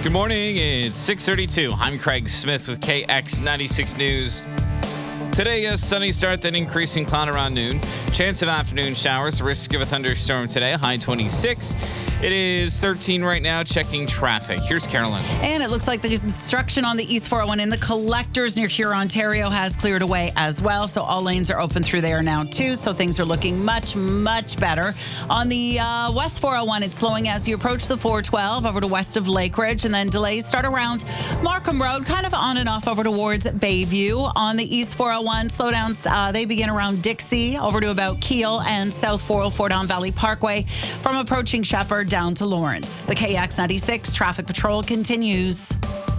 Good morning. It's 6:32. I'm Craig Smith with KX96 News. Today, a sunny start, then increasing cloud around noon. Chance of afternoon showers. Risk of a thunderstorm today. High 26. It is 13 right now. Checking traffic. Here's Carolyn. And it looks like the construction on the East 401 in the collectors near Huron, Ontario has cleared away as well. So all lanes are open through there now too. So things are looking much, much better. On the West 401, it's slowing as you approach the 412 over to west of Lake Ridge. And then delays start around Markham Road, kind of on and off over towards Bayview. On the East 401, slowdowns, they begin around Dixie over to about Kiel and South 404 down Valley Parkway from approaching Shepherd down to Lawrence. The KX96 traffic patrol continues.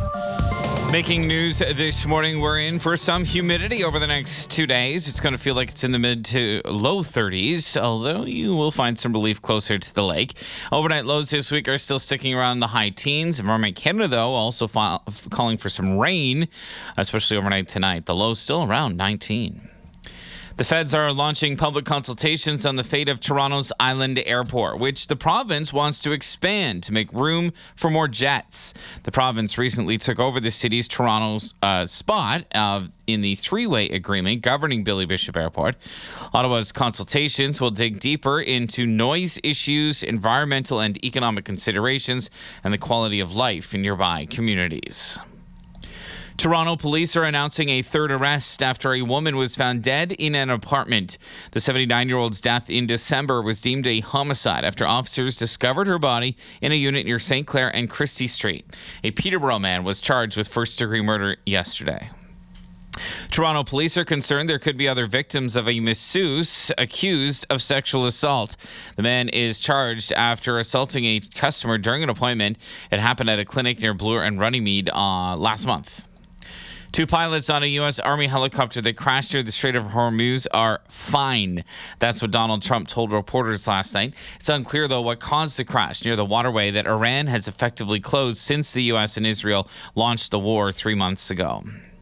Making news this morning, we're in for some humidity over the next 2 days. It's going to feel like it's in the mid to low 30s, although you will find some relief closer to the lake. Overnight lows this week are still sticking around the high teens. Environment Canada, though, also calling for some rain, especially overnight tonight. The low still around 19. The feds are launching public consultations on the fate of Toronto's Island Airport, which the province wants to expand to make room for more jets. The province recently took over the city's Toronto's spot in the three-way agreement governing Billy Bishop Airport. Ottawa's consultations will dig deeper into noise issues, environmental and economic considerations, and the quality of life in nearby communities. Toronto police are announcing a third arrest after a woman was found dead in an apartment. The 79-year-old's death in December was deemed a homicide after officers discovered her body in a unit near St. Clair and Christie Street. A Peterborough man was charged with first-degree murder yesterday. Toronto police are concerned there could be other victims of a masseuse accused of sexual assault. The man is charged after assaulting a customer during an appointment. It happened at a clinic near Bloor and Runnymede last month. Two pilots on a U.S. Army helicopter that crashed near the Strait of Hormuz are fine. That's what Donald Trump told reporters last night. It's unclear, though, what caused the crash near the waterway that Iran has effectively closed since the U.S. and Israel launched the war 3 months ago.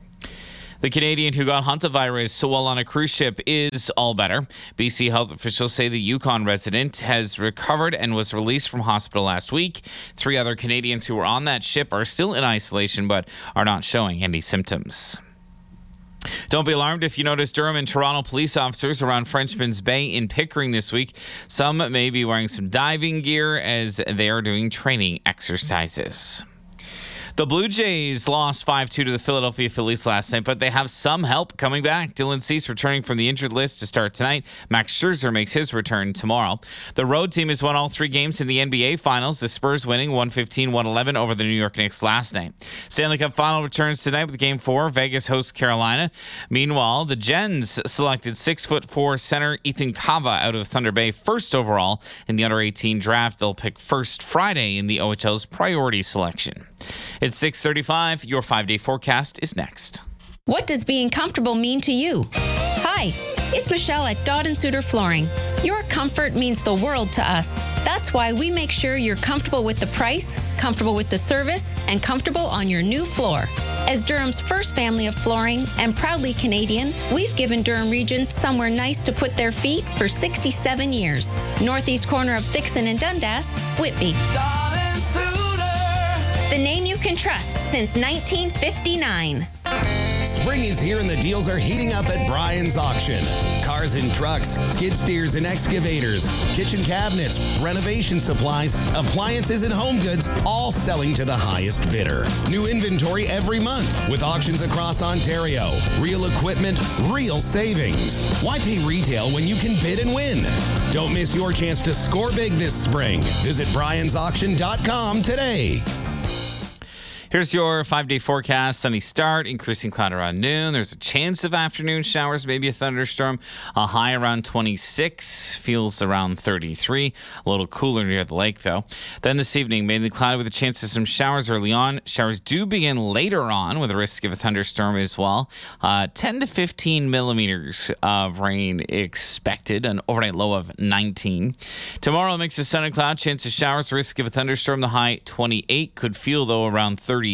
The Canadian who got hantavirus while on a cruise ship is all better. BC health officials say the Yukon resident has recovered and was released from hospital last week. 3 other Canadians who were on that ship are still in isolation but are not showing any symptoms. Don't be alarmed if you notice Durham and Toronto police officers around Frenchman's Bay in Pickering this week. Some may be wearing some diving gear as they are doing training exercises. The Blue Jays lost 5-2 to the Philadelphia Phillies last night, but they have some help coming back. Dylan Cease returning from the injured list to start tonight. Max Scherzer makes his return tomorrow. The road team has won all 3 games in the NBA Finals. The Spurs winning 115-111 over the New York Knicks last night. Stanley Cup Final returns tonight with Game 4. Vegas hosts Carolina. Meanwhile, the Gens selected 6'4" center Ethan Cava out of Thunder Bay first overall in the under-18 draft. They'll pick first Friday in the OHL's priority selection. It's 6:35. Your 5-day forecast is next. What does being comfortable mean to you? Hi, it's Michelle at Dodd & Suter Flooring. Your comfort means the world to us. That's why we make sure you're comfortable with the price, comfortable with the service, and comfortable on your new floor. As Durham's first family of flooring and proudly Canadian, we've given Durham Region somewhere nice to put their feet for 67 years. Northeast corner of Thixon and Dundas, Whitby. Dodd & Suter. The name you can trust since 1959. Spring is here and the deals are heating up at Brian's Auction. Cars and trucks, skid steers and excavators, kitchen cabinets, renovation supplies, appliances and home goods, all selling to the highest bidder. New inventory every month with auctions across Ontario. Real equipment, real savings. Why pay retail when you can bid and win? Don't miss your chance to score big this spring. Visit briansauction.com today. Here's your 5-day forecast. Sunny start, increasing cloud around noon. There's a chance of afternoon showers, maybe a thunderstorm. A high around 26, feels around 33. A little cooler near the lake, though. Then this evening, mainly cloudy with a chance of some showers early on. Showers do begin later on with a risk of a thunderstorm as well. 10 to 15 millimeters of rain expected, an overnight low of 19. Tomorrow, a mix of sun and cloud, chance of showers, risk of a thunderstorm, the high 28. Could feel, though, around 36.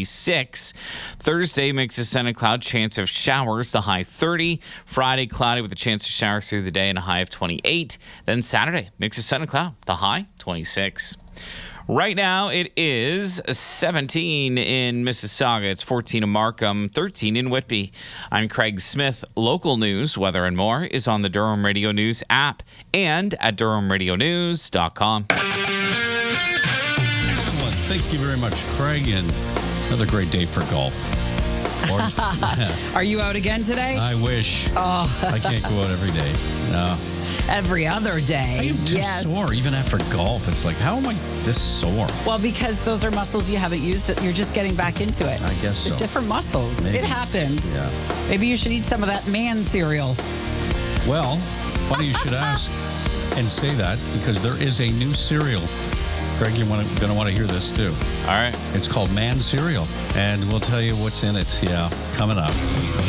Thursday, mix of sun and cloud, chance of showers, the high 30. Friday, cloudy with a chance of showers through the day and a high of 28. Then Saturday, mix of sun and cloud, the high 26. Right now, it is 17 in Mississauga. It's 14 in Markham, 13 in Whitby. I'm Craig Smith. Local news, weather, and more is on the Durham Radio News app and at durhamradionews.com. Excellent. Thank you very much, Craig, and another great day for golf. Are you out again today? I wish. I can't go out every day. No. Every other day. I am too sore. Even after golf, it's like, how am I this sore? Well, because those are muscles you haven't used. You're just getting back into it. I guess so. They're different muscles. Maybe. It happens. Yeah. Maybe you should eat some of that man cereal. Well, funny you should ask and say that, because there is a new cereal. Greg, you're going to want to hear this too. All right. It's called Man Cereal, and we'll tell you what's in it. Yeah, coming up.